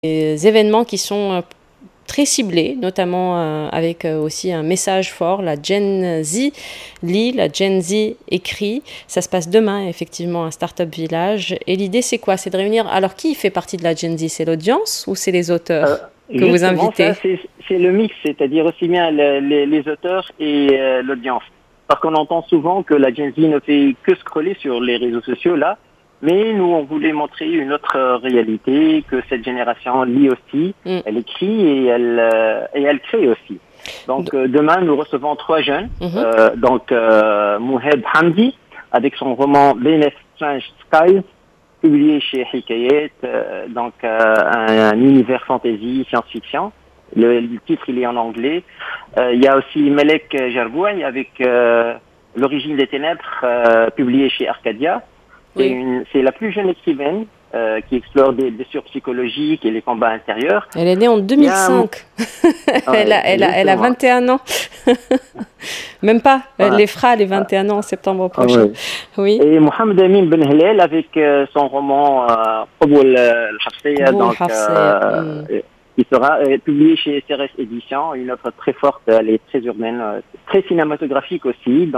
événements qui sont très ciblés, notamment avec aussi un message fort, la Gen Z lit, la Gen Z écrit. Ça se passe demain, effectivement, à Startup Village. Et l'idée, c'est quoi? C'est de réunir... Alors, qui fait partie de la Gen Z? C'est l'audience ou c'est les auteurs que vous invitez? C'est le mix, c'est-à-dire aussi bien les auteurs et l'audience. Parce qu'on entend souvent que la Gen Z ne fait que scroller sur les réseaux sociaux, là. Mais nous, on voulait montrer une autre réalité, que cette génération lit aussi, elle écrit et elle crée aussi. Donc demain, nous recevons 3 jeunes. Mouhed Hamdi, avec son roman Beneath Strange Skies, publié chez Hikayet, un univers fantasy, science-fiction. Le titre, il est en anglais. Il y a aussi Melek Jarbouaï avec L'origine des ténèbres, publié chez Arcadia. C'est la plus jeune écrivaine qui explore des blessures psychologiques et les combats intérieurs. Elle est née en 2005. Elle a 21 ans. Même pas. Elle les fera les 21 ans en septembre prochain. Oui. Et Mohamed Amin Ben Helel avec son roman Qaboul al-Hafsiya, qui sera publié chez CRS Éditions, une œuvre très forte, elle est très urbaine, très cinématographique aussi.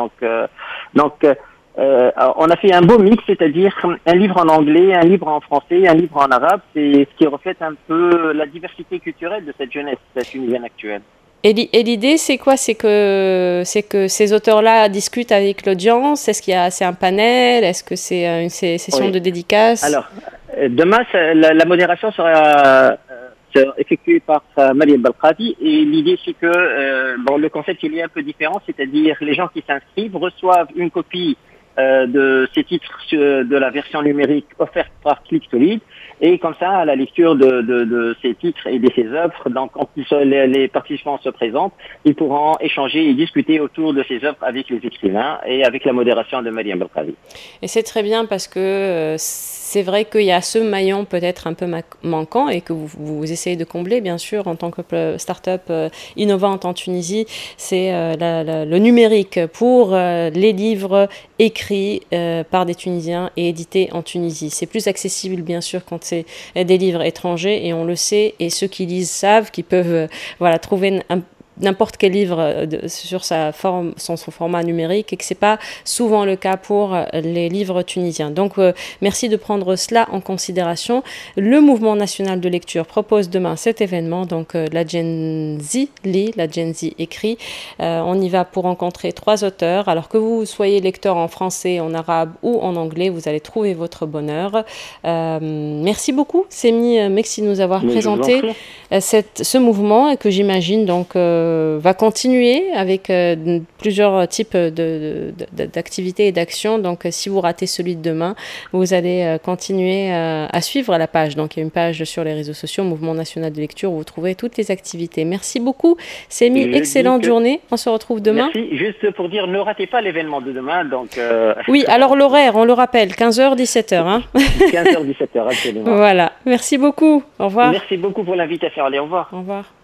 On a fait un beau mix, c'est-à-dire un livre en anglais, un livre en français, un livre en arabe, c'est ce qui reflète un peu la diversité culturelle de cette jeunesse tunisienne actuelle. Et l'idée, c'est quoi? C'est que ces auteurs-là discutent avec l'audience. Est-ce qu'il y a, c'est un panel? Est-ce que c'est une session de dédicace? Alors, demain, la modération sera effectuée par Mariam Balqadi, et l'idée c'est que le concept il est un peu différent, c'est-à-dire les gens qui s'inscrivent reçoivent une copie de ces titres de la version numérique offerte par Click to Lead, et comme ça, à la lecture de ces titres et de ces œuvres, donc quand les participants se présentent, ils pourront échanger et discuter autour de ces œuvres avec les écrivains et avec la modération de Mariam Belkadi. Et c'est très bien parce que c'est vrai qu'il y a ce maillon peut-être un peu manquant et que vous essayez de combler, bien sûr, en tant que start-up innovante en Tunisie. C'est le numérique pour les livres écrits par des Tunisiens et édités en Tunisie. C'est plus accessible, bien sûr, quand c'est des livres étrangers, et on le sait, et ceux qui lisent savent qu'ils peuvent trouver n'importe quel livre sur son format numérique, et que c'est pas souvent le cas pour les livres tunisiens. Donc merci de prendre cela en considération. Le mouvement national de lecture propose demain cet événement, donc la Gen Z lit, la Gen Z écrit. On y va pour rencontrer 3 auteurs. Alors que vous soyez lecteur en français, en arabe ou en anglais, vous allez trouver votre bonheur. Merci beaucoup, Semi Mexi, de nous avoir présenté ce mouvement, et que j'imagine donc va continuer avec plusieurs types d'activités et d'actions. Donc, si vous ratez celui de demain, vous allez continuer à suivre la page. Donc, il y a une page sur les réseaux sociaux, Mouvement National de Lecture, où vous trouverez toutes les activités. Merci beaucoup, Semi. Excellente journée. On se retrouve demain. Merci. Juste pour dire, ne ratez pas l'événement de demain. Donc, Oui, alors l'horaire, on le rappelle, 15h, 17h. Hein 15h, 17h, absolument. Voilà. Merci beaucoup. Au revoir. Merci beaucoup pour l'invitation. Allez, au revoir. Au revoir.